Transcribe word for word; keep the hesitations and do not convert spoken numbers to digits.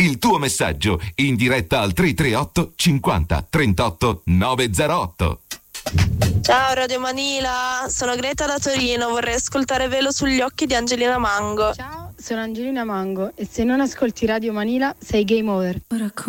il tuo messaggio in diretta al tre tre otto cinquanta trentotto novecentotto. Ciao Radio Manila, sono Greta da Torino, vorrei ascoltare Velo sugli occhi di Angelina Mango. Ciao, sono Angelina Mango e se non ascolti Radio Manila sei game over.